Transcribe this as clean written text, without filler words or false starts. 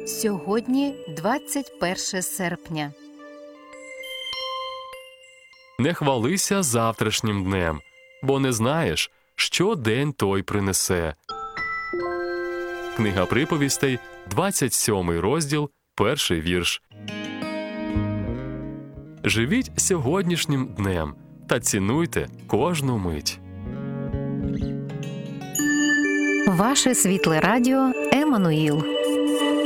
Сьогодні 21 серпня. Не хвалися завтрашнім днем, бо не знаєш, що день той принесе. Книга приповістей, 27 розділ, 1 вірш. Живіть сьогоднішнім днем та цінуйте кожну мить. Ваше світле радіо Еммануїл.